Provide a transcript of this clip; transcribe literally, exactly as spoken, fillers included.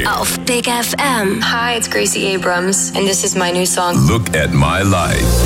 auf Big F M. Hi, it's Gracie Abrams, and this is my new song. Look at My Life.